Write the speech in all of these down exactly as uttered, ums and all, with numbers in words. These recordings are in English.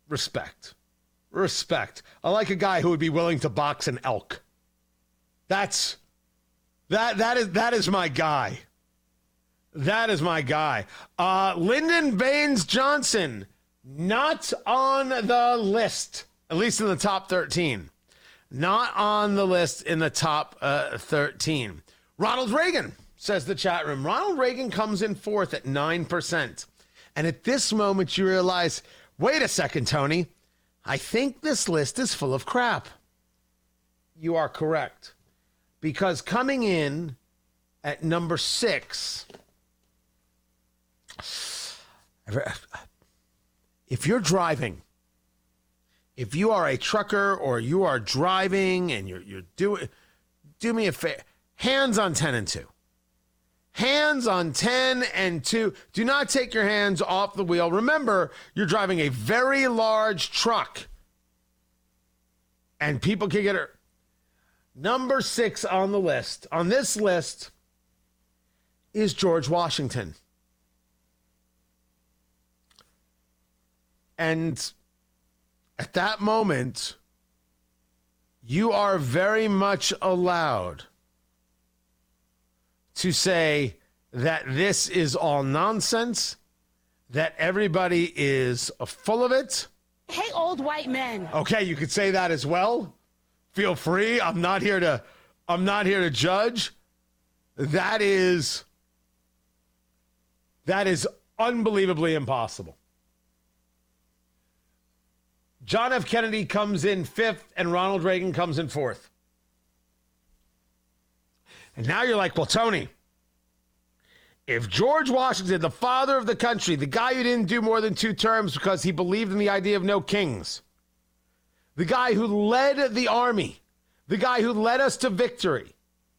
respect. Respect. I like a guy who would be willing to box an elk. That's that that is that is my guy. That is my guy. Uh, Lyndon Baines Johnson, not on the list, at least in the top thirteen. Not on the list in the top uh, thirteen. Ronald Reagan, says the chat room. Ronald Reagan comes in fourth at nine percent. And at this moment, you realize, wait a second, Tony. I think this list is full of crap. You are correct. Because coming in at number six, if you're driving, if you are a trucker or you are driving and you're you're doing, do me a favor, hands on ten and two. Hands on ten and two. Do not take your hands off the wheel. Remember, you're driving a very large truck. And people can get hurt. Number six on the list, on this list, is George Washington. And at that moment, you are very much allowed to say that this is all nonsense, that everybody is full of it. Hey, old white men. Okay, you could say that as well. Feel free. I'm not here to I'm not here to judge. That is that is unbelievably impossible. John F. Kennedy comes in fifth and Ronald Reagan comes in fourth. And now you're like, well, Tony, if George Washington, the father of the country, the guy who didn't do more than two terms because he believed in the idea of no kings, the guy who led the army, the guy who led us to victory,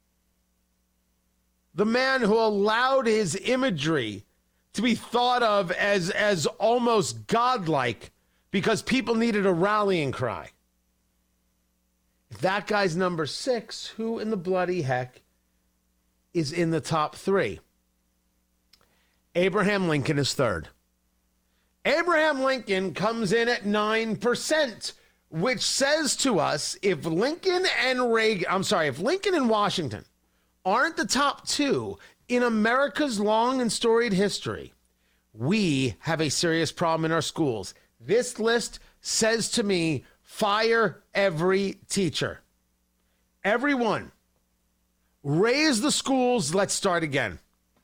the man who allowed his imagery to be thought of as, as almost godlike because people needed a rallying cry. If that guy's number six, who in the bloody heck is in the top three? Abraham Lincoln is third. Abraham Lincoln comes in at nine percent, which says to us, if Lincoln and Reagan, I'm sorry, if Lincoln and Washington aren't the top two in America's long and storied history, we have a serious problem in our schools. This list says to me, fire every teacher. Everyone. Raise the schools. Let's start again.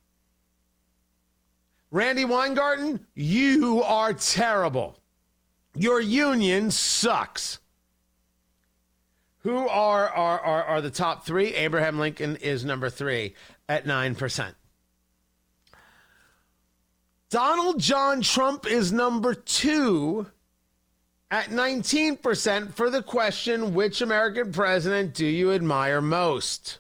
Randy Weingarten, you are terrible. Your union sucks. Who are, are, are, are the top three? Abraham Lincoln is number three at nine percent. Donald John Trump is number two at nineteen percent for the question, which American president do you admire most?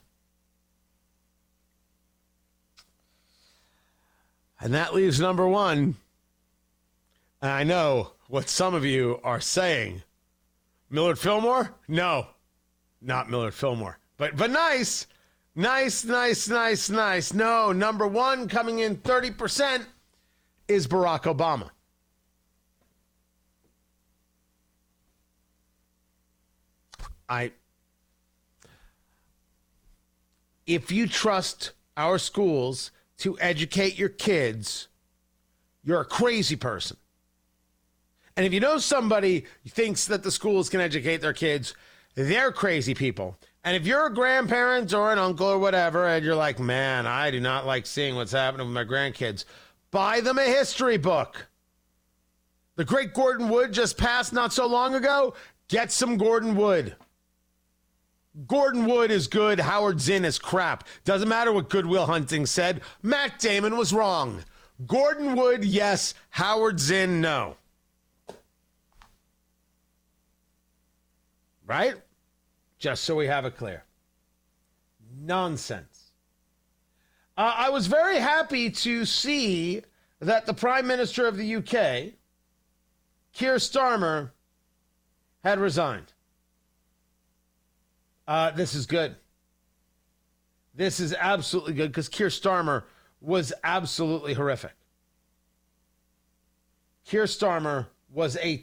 And that leaves number one. And I know what some of you are saying. Millard Fillmore? No, not Millard Fillmore. But but nice. Nice, nice, nice, nice. No, number one coming in thirty percent is Barack Obama. I, if you trust our schools to educate your kids, you're a crazy person. And if you know somebody who thinks that the schools can educate their kids, they're crazy people. And if you're a grandparent or an uncle or whatever, and you're like, man, I do not like seeing what's happening with my grandkids, buy them a history book. The great Gordon Wood just passed not so long ago. Get some Gordon Wood. Gordon Wood is good. Howard Zinn is crap. Doesn't matter what Good Will Hunting said. Matt Damon was wrong. Gordon Wood, yes. Howard Zinn, no. Right? Just so we have it clear. Nonsense. Uh, I was very happy to see that the Prime Minister of the U K, Keir Starmer, had resigned. Uh, this is good. This is absolutely good because Keir Starmer was absolutely horrific. Keir Starmer was a